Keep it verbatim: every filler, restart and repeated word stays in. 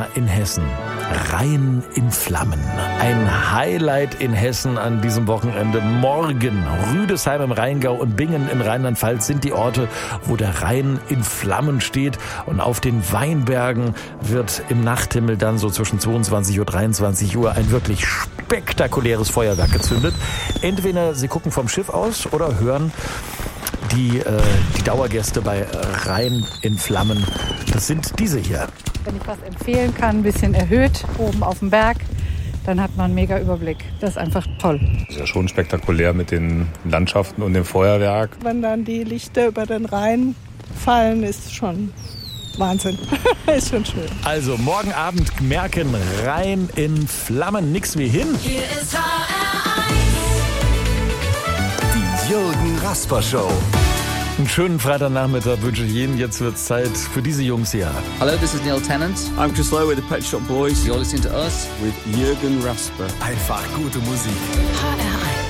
Thema in Hessen. Rhein in Flammen. Ein Highlight in Hessen an diesem Wochenende. Morgen Rüdesheim im Rheingau und Bingen in Rheinland-Pfalz sind die Orte, wo der Rhein in Flammen steht. Und auf den Weinbergen wird im Nachthimmel dann so zwischen zweiundzwanzig Uhr, dreiundzwanzig Uhr ein wirklich spektakuläres Feuerwerk gezündet. Entweder Sie gucken vom Schiff aus oder hören die, äh, die Dauergäste bei Rhein in Flammen. Das sind diese hier. Wenn ich was empfehlen kann, ein bisschen erhöht, oben auf dem Berg, dann hat man einen mega Überblick. Das ist einfach toll. Das ist ja schon spektakulär mit den Landschaften und dem Feuerwerk. Wenn dann die Lichter über den Rhein fallen, ist schon Wahnsinn. Ist schon schön. Also morgen Abend merken, Rhein in Flammen, nix wie hin. Hier ist H R eins. Die Jürgen Rasper Show. Einen schönen Freitagnachmittag wünsche ich Ihnen. Jetzt wird es Zeit für diese Jungs hier. Hello, this is Neil Tennant. I'm Chris Lowe with the Pet Shop Boys. You're listening to us with Jürgen Rasper. Einfach gute Musik. H R eins.